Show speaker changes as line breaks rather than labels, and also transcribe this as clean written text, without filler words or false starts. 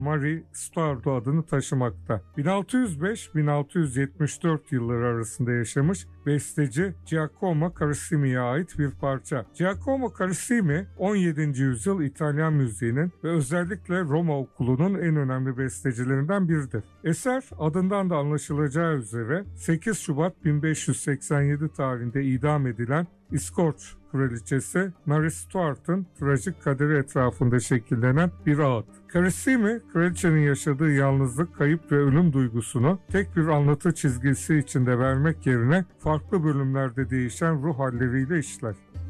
Marie Stuardo adını taşımakta. 1605-1674 yılları arasında yaşamış besteci Giacomo Carissimi'ye ait bir parça. Giacomo Carissimi 17. yüzyıl İtalyan müziğinin ve özellikle Roma okulunun en önemli bestecilerinden biridir. Eser adından da anlaşılacağı üzere 8 Şubat 1587 tarihinde idam edilen İskoç kraliçesi Mary Stuart'ın trajik kaderi etrafında şekillenen bir ağıt. Carissimi, kraliçenin yaşadığı yalnızlık, kayıp ve ölüm duygusunu tek bir anlatı çizgisi içinde vermek yerine farklı bölümlerde değişen ruh halleriyle işler.